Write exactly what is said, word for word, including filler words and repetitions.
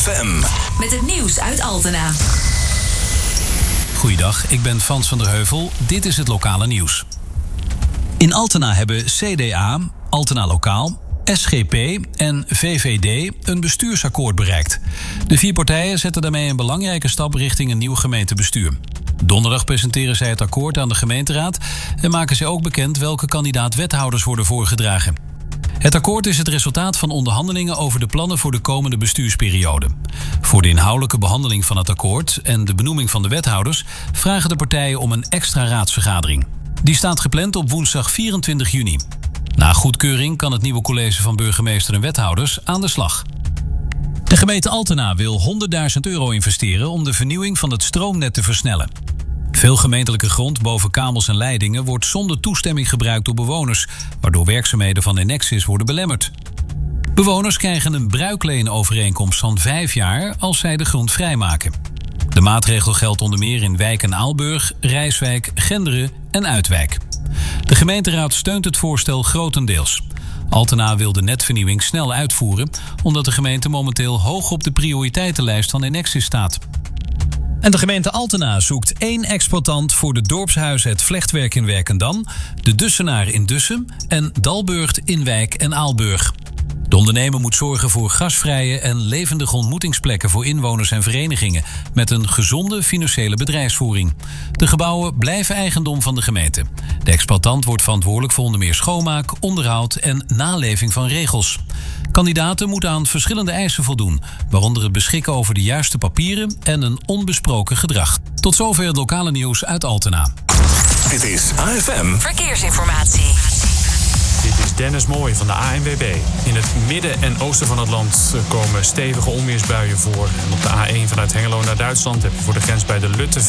F M. Met het nieuws uit Altena. Goeiedag, ik ben Frans van der Heuvel. Dit is het lokale nieuws. In Altena hebben C D A, Altena Lokaal, S G P en V V D een bestuursakkoord bereikt. De vier partijen zetten daarmee een belangrijke stap richting een nieuw gemeentebestuur. Donderdag presenteren zij het akkoord aan de gemeenteraad en maken zij ook bekend welke kandidaat-wethouders worden voorgedragen. Het akkoord is het resultaat van onderhandelingen over de plannen voor de komende bestuursperiode. Voor de inhoudelijke behandeling van het akkoord en de benoeming van de wethouders vragen de partijen om een extra raadsvergadering. Die staat gepland op woensdag vierentwintig juni. Na goedkeuring kan het nieuwe college van burgemeester en wethouders aan de slag. De gemeente Altena wil honderdduizend euro investeren om de vernieuwing van het stroomnet te versnellen. Veel gemeentelijke grond boven kabels en leidingen wordt zonder toestemming gebruikt door bewoners, waardoor werkzaamheden van Enexis worden belemmerd. Bewoners krijgen een bruikleenovereenkomst van vijf jaar als zij de grond vrijmaken. De maatregel geldt onder meer in Wijk en Aalburg, Rijswijk, Genderen en Uitwijk. De gemeenteraad steunt het voorstel grotendeels. Altena wil de netvernieuwing snel uitvoeren, omdat de gemeente momenteel hoog op de prioriteitenlijst van Enexis staat. En de gemeente Altena zoekt één exploitant voor de dorpshuizen Het Vlechtwerk in Werkendam, de Dussenaar in Dussem en Dalburgt in Wijk en Aalburg. De ondernemer moet zorgen voor gasvrije en levendige ontmoetingsplekken voor inwoners en verenigingen met een gezonde financiële bedrijfsvoering. De gebouwen blijven eigendom van de gemeente. De exploitant wordt verantwoordelijk voor onder meer schoonmaak, onderhoud en naleving van regels. Kandidaten moeten aan verschillende eisen voldoen, waaronder het beschikken over de juiste papieren en een onbesproken gedrag. Tot zover het lokale nieuws uit Altena. Dit is A F M Verkeersinformatie. Dit is Dennis Mooij van de A N W B. In het midden en oosten van het land komen stevige onweersbuien voor. En op de A één vanuit Hengelo naar Duitsland heb je voor de grens bij de Lutte